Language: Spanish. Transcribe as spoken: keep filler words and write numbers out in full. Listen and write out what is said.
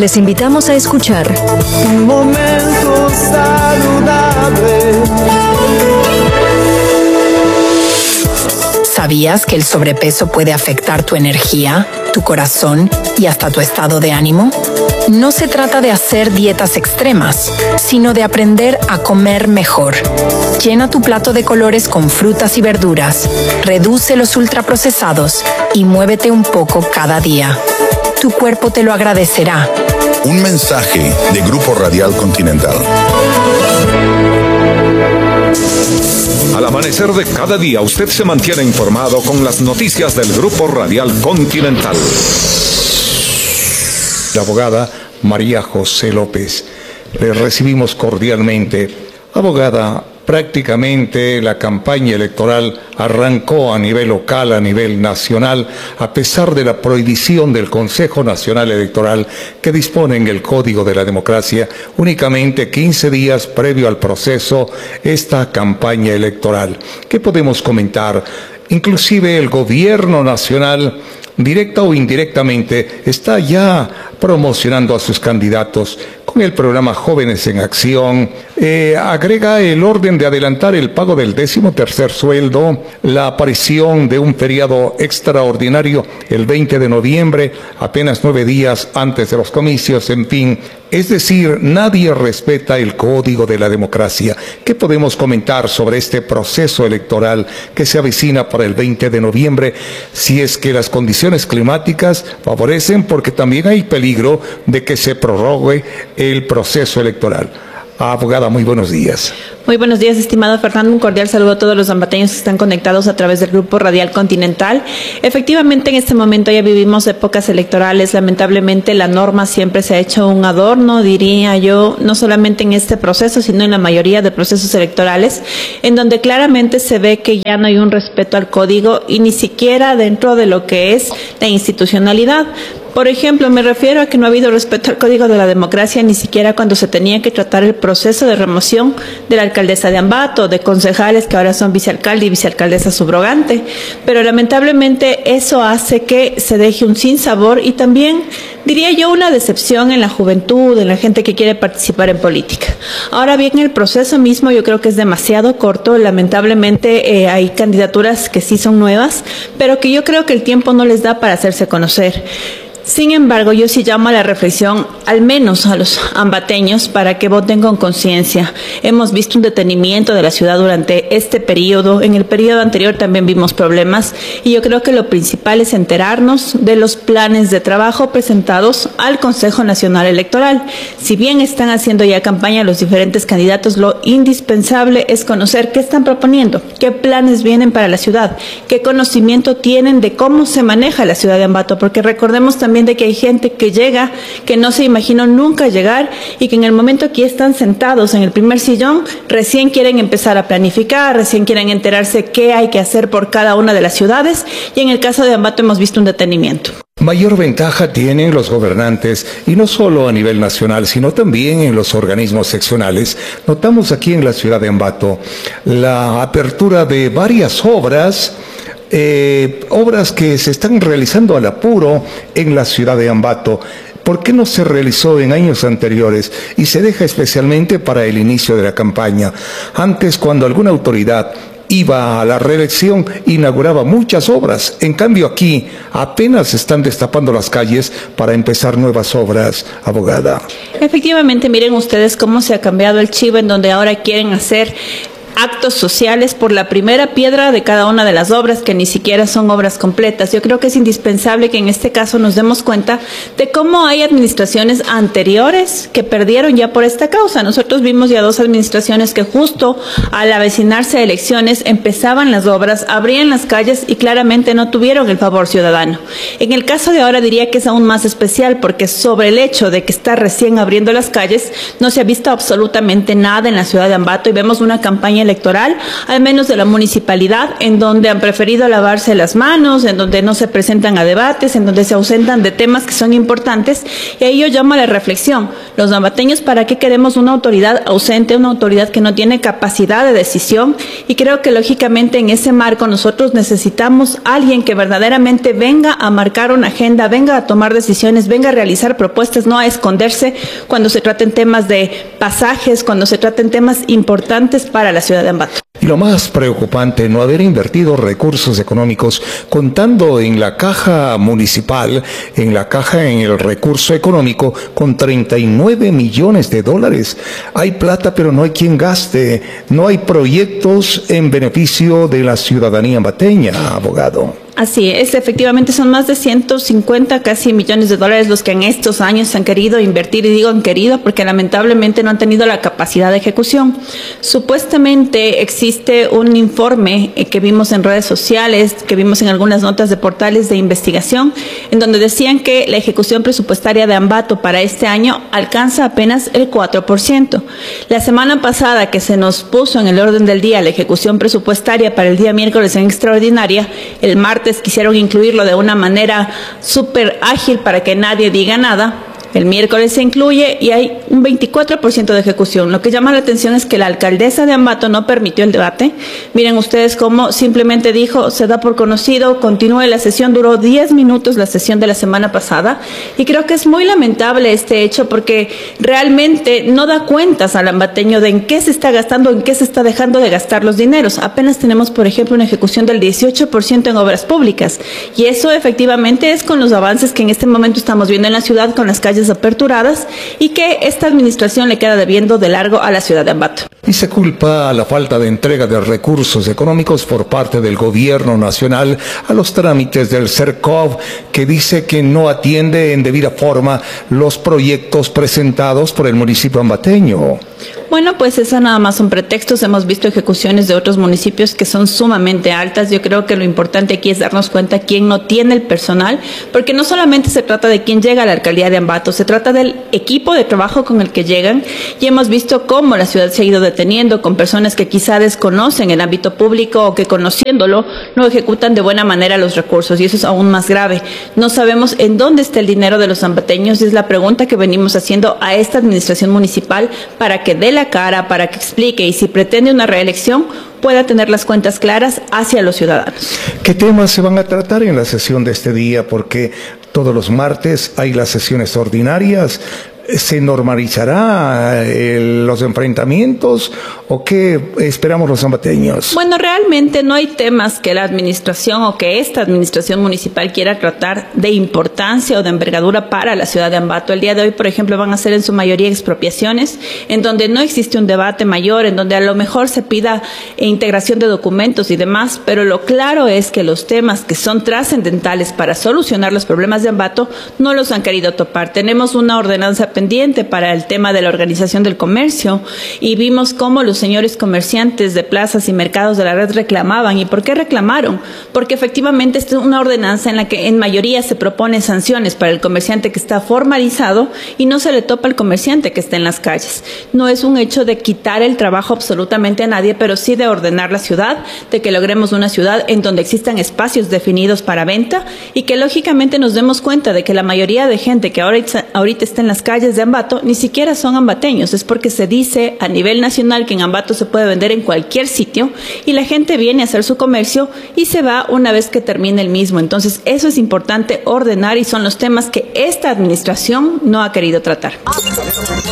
Les invitamos a escuchar Un momento saludable. ¿Sabías que el sobrepeso puede afectar tu energía, tu corazón y hasta tu estado de ánimo? No se trata de hacer dietas extremas, sino de aprender a comer mejor. Llena tu plato de colores con frutas y verduras, reduce los ultraprocesados y muévete un poco cada día. Tu cuerpo te lo agradecerá. Un mensaje de Grupo Radial Continental. Al amanecer de cada día, usted se mantiene informado con las noticias del Grupo Radial Continental. La abogada María José López. Le recibimos cordialmente. Abogada, prácticamente la campaña electoral arrancó a nivel local, a nivel nacional, a pesar de la prohibición del Consejo Nacional Electoral que dispone en el Código de la Democracia únicamente quince días previo al proceso esta campaña electoral. ¿Qué podemos comentar? Inclusive el gobierno nacional, directa o indirectamente, está ya promocionando a sus candidatos con el programa Jóvenes en Acción. Eh, agrega el orden de adelantar el pago del décimo tercer sueldo, la aparición de un feriado extraordinario el veinte de noviembre, apenas nueve días antes de los comicios, en fin. Es decir, nadie respeta el Código de la Democracia. ¿Qué podemos comentar sobre este proceso electoral que se avecina para el veinte de noviembre, si es que las condiciones climáticas favorecen, porque también hay peligro de que se prorrogue el proceso electoral? Abogada, muy buenos días. Muy buenos días, estimado Fernando. Un cordial saludo a todos los ambateños que están conectados a través del Grupo Radial Continental. Efectivamente, en este momento ya vivimos épocas electorales. Lamentablemente, la norma siempre se ha hecho un adorno, diría yo, no solamente en este proceso, sino en la mayoría de procesos electorales, en donde claramente se ve que ya no hay un respeto al código y ni siquiera dentro de lo que es la institucionalidad. Por ejemplo, me refiero a que no ha habido respeto al Código de la Democracia ni siquiera cuando se tenía que tratar el proceso de remoción de la alcaldesa de Ambato, de concejales que ahora son vicealcalde y vicealcaldesa subrogante. Pero lamentablemente eso hace que se deje un sinsabor y también, diría yo, una decepción en la juventud, en la gente que quiere participar en política. Ahora bien, el proceso mismo yo creo que es demasiado corto. Lamentablemente eh, hay candidaturas que sí son nuevas, pero que yo creo que el tiempo no les da para hacerse conocer. Sin embargo, yo sí llamo a la reflexión, al menos a los ambateños, para que voten con conciencia. Hemos visto un detenimiento de la ciudad durante este periodo. En el periodo anterior también vimos problemas y yo creo que lo principal es enterarnos de los planes de trabajo presentados al Consejo Nacional Electoral. Si bien están haciendo ya campaña los diferentes candidatos, lo indispensable es conocer qué están proponiendo, qué planes vienen para la ciudad, qué conocimiento tienen de cómo se maneja la ciudad de Ambato, porque recordemos también de que hay gente que llega, que no se imaginó nunca llegar y que en el momento que están sentados en el primer sillón, recién quieren empezar a planificar, recién quieren enterarse qué hay que hacer por cada una de las ciudades, y en el caso de Ambato hemos visto un detenimiento. Mayor ventaja tienen los gobernantes, y no solo a nivel nacional, sino también en los organismos seccionales. Notamos aquí en la ciudad de Ambato la apertura de varias obras, Eh, obras que se están realizando al apuro en la ciudad de Ambato. ¿Por qué no se realizó en años anteriores y se deja especialmente para el inicio de la campaña? Antes, cuando alguna autoridad iba a la reelección, inauguraba muchas obras. En cambio aquí apenas están destapando las calles para empezar nuevas obras, abogada. Efectivamente, miren ustedes cómo se ha cambiado el chivo, en donde ahora quieren hacer actos sociales por la primera piedra de cada una de las obras, que ni siquiera son obras completas. Yo creo que es indispensable que en este caso nos demos cuenta de cómo hay administraciones anteriores que perdieron ya por esta causa. Nosotros vimos ya dos administraciones que justo al avecinarse a elecciones empezaban las obras, abrían las calles y claramente no tuvieron el favor ciudadano. En el caso de ahora diría que es aún más especial, porque sobre el hecho de que está recién abriendo las calles no se ha visto absolutamente nada en la ciudad de Ambato y vemos una campaña electoral, al menos de la municipalidad, en donde han preferido lavarse las manos, en donde no se presentan a debates, en donde se ausentan de temas que son importantes, y ahí yo llamo a la reflexión. Los ambateños, ¿para qué queremos una autoridad ausente, una autoridad que no tiene capacidad de decisión? Y creo que lógicamente en ese marco nosotros necesitamos a alguien que verdaderamente venga a marcar una agenda, venga a tomar decisiones, venga a realizar propuestas, no a esconderse cuando se traten temas de pasajes, cuando se traten temas importantes para la ciudad de Ambato. Y lo más preocupante, no haber invertido recursos económicos, contando en la caja municipal, en la caja, en el recurso económico, con treinta y nueve millones de dólares. Hay plata, pero no hay quien gaste. No hay proyectos en beneficio de la ciudadanía ambateña, abogado. Así es, efectivamente son más de ciento cincuenta casi millones de dólares los que en estos años han querido invertir, y digo han querido porque lamentablemente no han tenido la capacidad de ejecución. Supuestamente existe un informe que vimos en redes sociales, que vimos en algunas notas de portales de investigación, en donde decían que la ejecución presupuestaria de Ambato para este año alcanza apenas el cuatro por ciento. La semana pasada que se nos puso en el orden del día la ejecución presupuestaria para el día miércoles en extraordinaria, el martes quisieron incluirlo de una manera súper ágil para que nadie diga nada. El miércoles se incluye y hay un veinticuatro por ciento de ejecución. Lo que llama la atención es que la alcaldesa de Ambato no permitió el debate. Miren ustedes cómo simplemente dijo, se da por conocido, continúe la sesión, duró diez minutos la sesión de la semana pasada, y creo que es muy lamentable este hecho porque realmente no da cuentas al ambateño de en qué se está gastando, en qué se está dejando de gastar los dineros. Apenas tenemos, por ejemplo, una ejecución del dieciocho por ciento en obras públicas, y eso efectivamente es con los avances que en este momento estamos viendo en la ciudad, con las calles aperturadas, y que esta administración le queda debiendo de largo a la ciudad de Ambato. Y se culpa a la falta de entrega de recursos económicos por parte del gobierno nacional a los trámites del CERCOV, que dice que no atiende en debida forma los proyectos presentados por el municipio ambateño. Bueno, pues eso nada más son pretextos. Hemos visto ejecuciones de otros municipios que son sumamente altas. Yo creo que lo importante aquí es darnos cuenta quién no tiene el personal, porque no solamente se trata de quién llega a la alcaldía de Ambato, se trata del equipo de trabajo con el que llegan, y hemos visto cómo la ciudad se ha ido deteniendo con personas que quizá desconocen el ámbito público o que conociéndolo no ejecutan de buena manera los recursos, y eso es aún más grave. No sabemos en dónde está el dinero de los ambateños, y es la pregunta que venimos haciendo a esta administración municipal para que dé la cara, para que explique, y si pretende una reelección pueda tener las cuentas claras hacia los ciudadanos. ¿Qué temas se van a tratar en la sesión de este día? Porque todos los martes hay las sesiones ordinarias. ¿Se normalizará el, los enfrentamientos o qué esperamos los ambateños? Bueno, realmente no hay temas que la administración o que esta administración municipal quiera tratar de importancia o de envergadura para la ciudad de Ambato. El día de hoy, por ejemplo, van a ser en su mayoría expropiaciones, en donde no existe un debate mayor, en donde a lo mejor se pida integración de documentos y demás, pero lo claro es que los temas que son trascendentales para solucionar los problemas de Ambato no los han querido topar. Tenemos una ordenanza pendiente para el tema de la organización del comercio, y vimos cómo los señores comerciantes de plazas y mercados de la red reclamaban. ¿Y por qué reclamaron? Porque efectivamente esta es una ordenanza en la que en mayoría se propone sanciones para el comerciante que está formalizado y no se le topa al comerciante que está en las calles. No es un hecho de quitar el trabajo absolutamente a nadie, pero sí de ordenar la ciudad, de que logremos una ciudad en donde existan espacios definidos para venta, y que lógicamente nos demos cuenta de que la mayoría de gente que ahorita, ahorita está en las calles de Ambato ni siquiera son ambateños. Es porque se dice a nivel nacional que en Ambato se puede vender en cualquier sitio, y la gente viene a hacer su comercio y se va una vez que termine el mismo. Entonces eso es importante ordenar, y son los temas que esta administración no ha querido tratar.